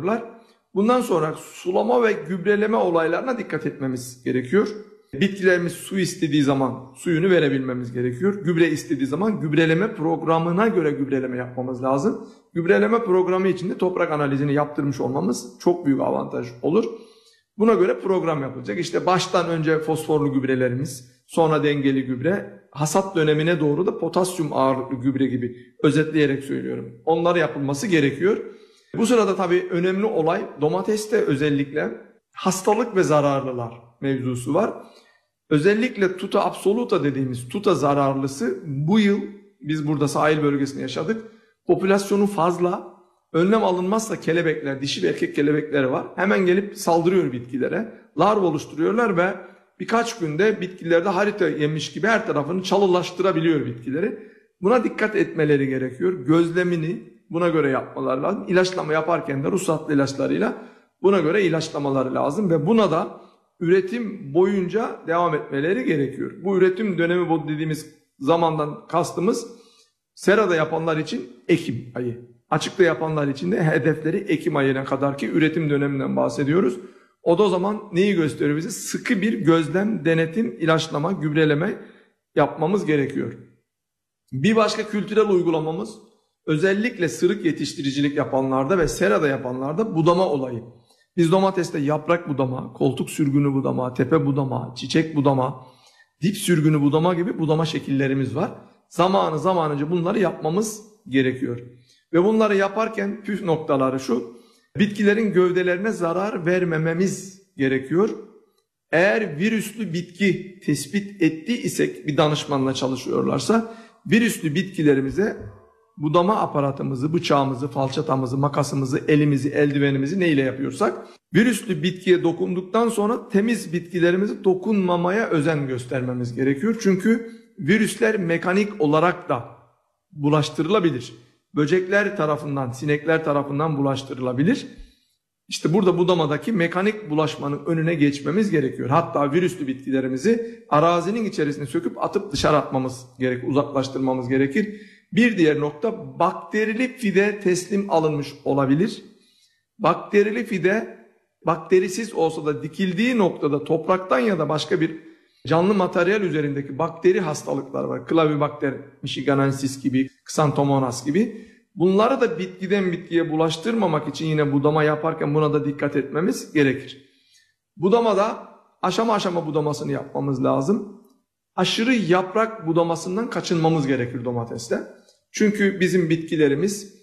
yapıyorlar. Bundan sonra sulama ve gübreleme olaylarına dikkat etmemiz gerekiyor. Bitkilerimiz su istediği zaman suyunu verebilmemiz gerekiyor. Gübre istediği zaman gübreleme programına göre gübreleme yapmamız lazım. Gübreleme programı için de toprak analizini yaptırmış olmamız çok büyük avantaj olur. Buna göre program yapılacak. İşte baştan önce fosforlu gübrelerimiz, sonra dengeli gübre, hasat dönemine doğru da potasyum ağırlıklı gübre gibi, özetleyerek söylüyorum, onlar yapılması gerekiyor. Bu sırada tabii önemli olay, domateste özellikle hastalık ve zararlılar mevzusu var. Özellikle tuta absoluta dediğimiz tuta zararlısı bu yıl biz burada sahil bölgesinde yaşadık. Popülasyonu fazla. Önlem alınmazsa kelebekler, dişi ve erkek kelebekleri var. Hemen gelip saldırıyor bitkilere. Larva oluşturuyorlar ve birkaç günde bitkilerde harita yemiş gibi her tarafını çalılaştırabiliyor bitkileri. Buna dikkat etmeleri gerekiyor. Gözlemini buna göre yapmaları lazım. İlaçlama yaparken de ruhsatlı ilaçlarıyla buna göre ilaçlamaları lazım ve buna da üretim boyunca devam etmeleri gerekiyor. Bu üretim dönemi dediğimiz zamandan kastımız serada yapanlar için Ekim ayı. Açıkta yapanlar için de hedefleri Ekim ayına kadarki üretim döneminden bahsediyoruz. O da zaman neyi gösteriyor bize? Sıkı bir gözlem, denetim, ilaçlama, gübreleme yapmamız gerekiyor. Bir başka kültürel uygulamamız özellikle sırık yetiştiricilik yapanlarda ve serada yapanlarda budama olayı. Biz domateste yaprak budama, koltuk sürgünü budama, tepe budama, çiçek budama, dip sürgünü budama gibi budama şekillerimiz var. Zamanınca bunları yapmamız gerekiyor. Ve bunları yaparken püf noktaları şu: bitkilerin gövdelerine zarar vermememiz gerekiyor. Eğer virüslü bitki tespit ettiysek, bir danışmanla çalışıyorlarsa, virüslü bitkilerimize budama aparatımızı, bıçağımızı, falçatamızı, makasımızı, elimizi, eldivenimizi neyle yapıyorsak, virüslü bitkiye dokunduktan sonra temiz bitkilerimizi dokunmamaya özen göstermemiz gerekiyor. Çünkü virüsler mekanik olarak da bulaştırılabilir. Böcekler tarafından, sinekler tarafından bulaştırılabilir. İşte burada budamadaki mekanik bulaşmanın önüne geçmemiz gerekiyor. Hatta virüslü bitkilerimizi arazinin içerisine söküp atıp dışarı atmamız gerekir, uzaklaştırmamız gerekir. Bir diğer nokta, bakterili fide teslim alınmış olabilir. Bakterili fide, bakterisiz olsa da dikildiği noktada topraktan ya da başka bir canlı materyal üzerindeki bakteri hastalıklar var. Klavibakter michiganensis gibi, Xanthomonas gibi. Bunları da bitkiden bitkiye bulaştırmamak için yine budama yaparken buna da dikkat etmemiz gerekir. Budamada aşama aşama budamasını yapmamız lazım. Aşırı yaprak budamasından kaçınmamız gerekir domateste. Çünkü bizim bitkilerimiz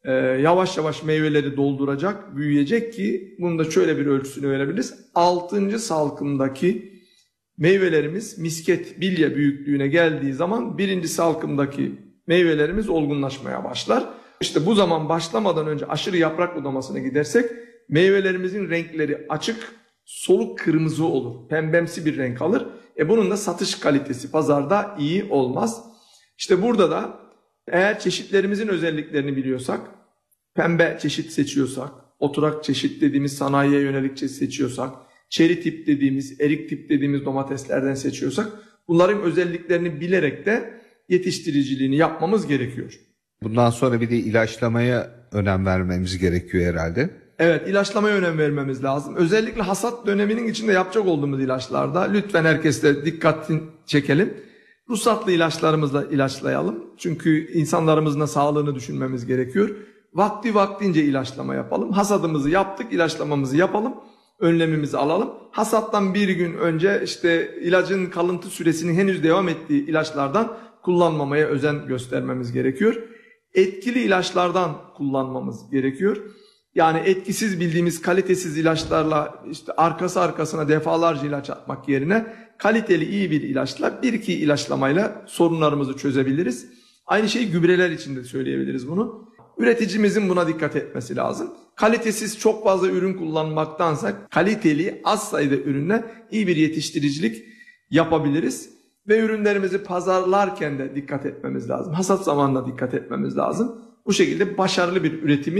yavaş yavaş meyveleri dolduracak, büyüyecek ki bunu da şöyle bir ölçüsünü verebiliriz. 6. salkımdaki meyvelerimiz misket, bilye büyüklüğüne geldiği zaman 1. salkımdaki meyvelerimiz olgunlaşmaya başlar. İşte bu zaman başlamadan önce aşırı yaprak budamasına gidersek meyvelerimizin renkleri açık, soluk kırmızı olur. Pembemsi bir renk alır. Bunun da satış kalitesi pazarda iyi olmaz. İşte burada da eğer çeşitlerimizin özelliklerini biliyorsak, pembe çeşit seçiyorsak, oturak çeşit dediğimiz sanayiye yönelik çeşit seçiyorsak, çeri tip dediğimiz, erik tip dediğimiz domateslerden seçiyorsak, bunların özelliklerini bilerek de yetiştiriciliğini yapmamız gerekiyor. Bundan sonra bir de ilaçlamaya önem vermemiz gerekiyor herhalde. Evet, ilaçlamaya önem vermemiz lazım. Özellikle hasat döneminin içinde yapacak olduğumuz ilaçlarda lütfen herkesle dikkatini çekelim. Ruhsatlı ilaçlarımızla ilaçlayalım. Çünkü insanlarımızın da sağlığını düşünmemiz gerekiyor. Vakti vaktince ilaçlama yapalım. Hasadımızı yaptık, ilaçlamamızı yapalım. Önlemimizi alalım. Hasattan bir gün önce işte ilacın kalıntı süresinin henüz devam ettiği ilaçlardan kullanmamaya özen göstermemiz gerekiyor. Etkili ilaçlardan kullanmamız gerekiyor. Yani etkisiz bildiğimiz kalitesiz ilaçlarla işte arkası arkasına defalarca ilaç atmak yerine kaliteli iyi bir ilaçla bir iki ilaçlamayla sorunlarımızı çözebiliriz. Aynı şeyi gübreler için de söyleyebiliriz bunu. Üreticimizin buna dikkat etmesi lazım. Kalitesiz çok fazla ürün kullanmaktansa kaliteli az sayıda ürünle iyi bir yetiştiricilik yapabiliriz. Ve ürünlerimizi pazarlarken de dikkat etmemiz lazım. Hasat zamanında dikkat etmemiz lazım. Bu şekilde başarılı bir üretimi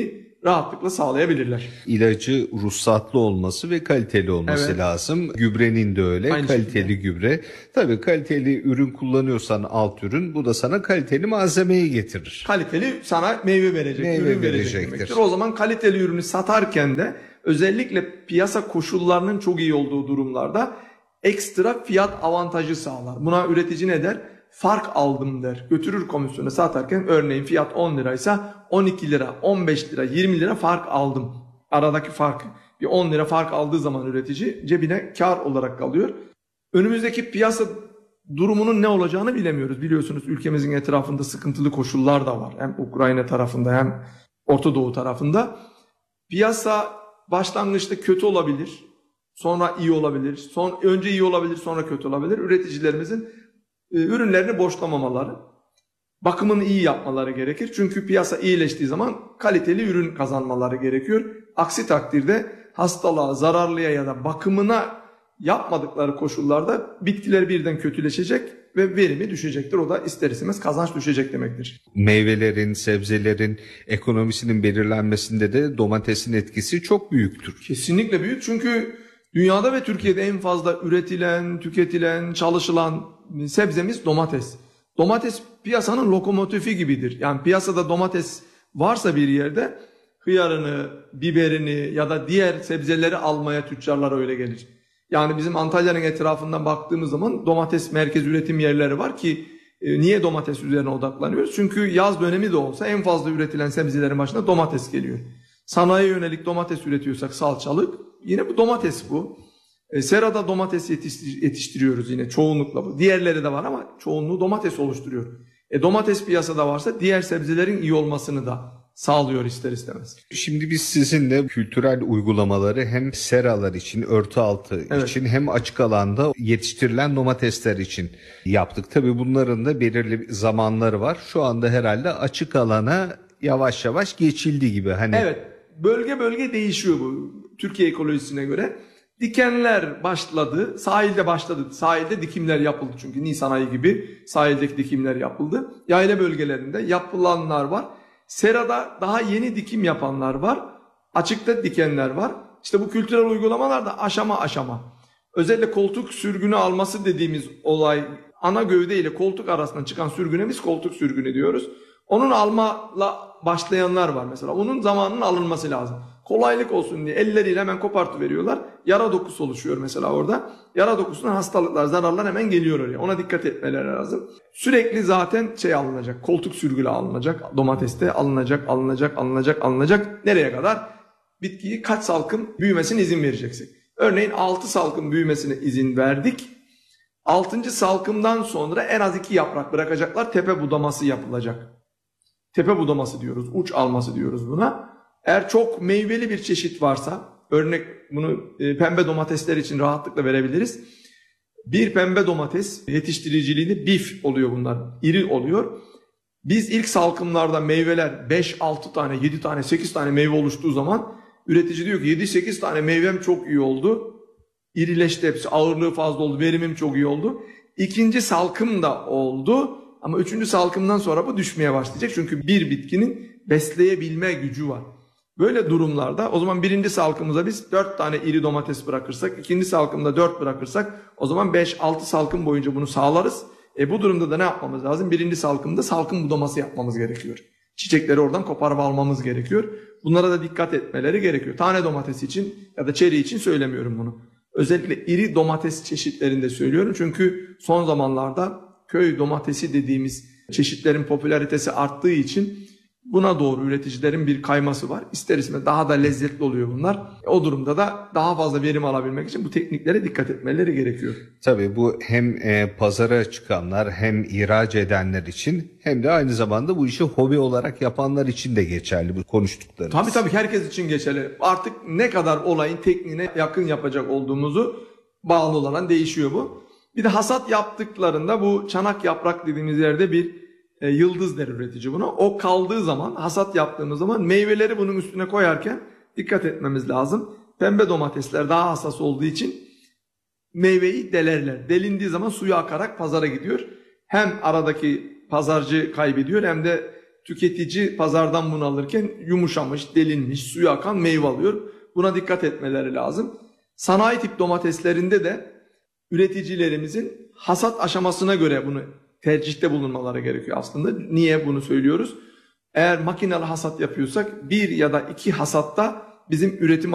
rahatlıkla sağlayabilirler. İlacı ruhsatlı olması ve kaliteli olması Evet. lazım. Gübrenin de öyle. Aynı kaliteli şekilde. gübre. Tabii kaliteli ürün kullanıyorsan alt ürün, bu da sana kaliteli malzemeyi getirir. Kaliteli sana meyve verecek, Meyve ürün verecek verecektir. demektir. O zaman kaliteli ürünü satarken de özellikle piyasa koşullarının çok iyi olduğu durumlarda ekstra fiyat avantajı sağlar. Buna üretici ne der? Fark aldım der. Götürür komisyona satarken, örneğin fiyat 10 liraysa 12 lira, 15 lira, 20 lira fark aldım. Aradaki fark. Bir 10 lira fark aldığı zaman üretici cebine kar olarak kalıyor. Önümüzdeki piyasa durumunun ne olacağını bilemiyoruz. Biliyorsunuz ülkemizin etrafında sıkıntılı koşullar da var. Hem Ukrayna tarafında hem Orta Doğu tarafında. Piyasa başlangıçta kötü olabilir. Sonra iyi olabilir. Önce iyi olabilir, sonra kötü olabilir. Üreticilerimizin ürünlerini boşlamamaları, bakımını iyi yapmaları gerekir. Çünkü piyasa iyileştiği zaman kaliteli ürün kazanmaları gerekiyor. Aksi takdirde hastalığa, zararlıya ya da bakımına yapmadıkları koşullarda bitkiler birden kötüleşecek ve verimi düşecektir. O da ister istemez kazanç düşecek demektir. Meyvelerin, sebzelerin ekonomisinin belirlenmesinde de domatesin etkisi çok büyüktür. Kesinlikle büyük, çünkü dünyada ve Türkiye'de en fazla üretilen, tüketilen, çalışılan sebzemiz domates. Domates piyasanın lokomotifi gibidir. Yani piyasada domates varsa bir yerde hıyarını, biberini ya da diğer sebzeleri almaya tüccarlar öyle gelir. Yani bizim Antalya'nın etrafından baktığımız zaman domates merkez üretim yerleri var ki niye domates üzerine odaklanıyoruz? Çünkü yaz dönemi de olsa en fazla üretilen sebzelerin başında domates geliyor. Sanayiye yönelik domates üretiyorsak salçalık, yine bu domates bu. Serada domates yetiştiriyoruz yine çoğunlukla bu. Diğerleri de var ama çoğunluğu domates oluşturuyor. Domates piyasada varsa diğer sebzelerin iyi olmasını da sağlıyor ister istemez. Şimdi biz sizinle kültürel uygulamaları hem seralar için, örtü altı için hem açık alanda yetiştirilen domatesler için yaptık. Tabii bunların da belirli zamanları var. Şu anda herhalde açık alana yavaş yavaş geçildi gibi. Evet, bölge bölge değişiyor bu Türkiye ekolojisine göre. Dikenler başladı, sahilde başladı. Sahilde dikimler yapıldı çünkü Nisan ayı gibi sahildeki dikimler yapıldı. Yayla bölgelerinde yapılanlar var. Serada daha yeni dikim yapanlar var. Açıkta dikenler var. İşte bu kültürel uygulamalar da aşama aşama. Özellikle koltuk sürgünü alması dediğimiz olay, ana gövde ile koltuk arasından çıkan sürgüne biz koltuk sürgünü diyoruz. Onun almayla başlayanlar var mesela. Onun zamanının alınması lazım. Kolaylık olsun diye elleriyle hemen kopartıveriyorlar. Yara dokusu oluşuyor mesela orada. Yara dokusundan hastalıklar, zararlar hemen geliyor oraya. Ona dikkat etmeleri lazım. Sürekli zaten alınacak. Koltuk sürgülü alınacak. Domateste alınacak. Nereye kadar? Bitkiyi kaç salkım büyümesine izin vereceksek. Örneğin 6 salkım büyümesine izin verdik. 6. salkımdan sonra en az 2 yaprak bırakacaklar. Tepe budaması yapılacak. Tepe budaması diyoruz. Uç alması diyoruz buna. Eğer çok meyveli bir çeşit varsa, örnek bunu pembe domatesler için rahatlıkla verebiliriz. Bir pembe domates yetiştiriciliğinde bif oluyor bunlar. İri oluyor. Biz ilk salkımlarda meyveler 5-6 tane, 7 tane, 8 tane meyve oluştuğu zaman üretici diyor ki 7-8 tane meyvem çok iyi oldu. İrileşti hepsi, ağırlığı fazla oldu, verimim çok iyi oldu. İkinci salkım da oldu ama 3. salkımdan sonra bu düşmeye başlayacak. Çünkü bir bitkinin besleyebilme gücü var. Böyle durumlarda o zaman 1. salkımıza biz 4 tane iri domates bırakırsak, 2. salkımda 4 bırakırsak o zaman 5-6 salkım boyunca bunu sağlarız. Bu durumda da ne yapmamız lazım? 1. salkımda salkım budaması yapmamız gerekiyor. Çiçekleri oradan koparıp almamız gerekiyor. Bunlara da dikkat etmeleri gerekiyor. Tane domates için ya da çeri için söylemiyorum bunu. Özellikle iri domates çeşitlerinde söylüyorum. Çünkü son zamanlarda köy domatesi dediğimiz çeşitlerin popülaritesi arttığı için buna doğru üreticilerin bir kayması var. İster istemez daha da lezzetli oluyor bunlar. O durumda da daha fazla verim alabilmek için bu tekniklere dikkat etmeleri gerekiyor. Tabii bu hem pazara çıkanlar hem ihraç edenler için hem de aynı zamanda bu işi hobi olarak yapanlar için de geçerli bu konuştuklarımız. Tabii herkes için geçerli. Artık ne kadar olayın tekniğine yakın yapacak olduğumuzu bağlı olarak değişiyor bu. Bir de hasat yaptıklarında bu çanak yaprak dediğimiz yerde bir yıldız der üretici buna. O kaldığı zaman, hasat yaptığımız zaman meyveleri bunun üstüne koyarken dikkat etmemiz lazım. Pembe domatesler daha hassas olduğu için meyveyi delerler. Delindiği zaman suyu akarak pazara gidiyor. Hem aradaki pazarcı kaybediyor hem de tüketici pazardan bunu alırken yumuşamış, delinmiş, suyu akan meyve alıyor. Buna dikkat etmeleri lazım. Sanayi tip domateslerinde de üreticilerimizin hasat aşamasına göre bunu tercihte bulunmaları gerekiyor aslında. Niye bunu söylüyoruz? Eğer makinalı hasat yapıyorsak 1 ya da 2 hasatta bizim üretim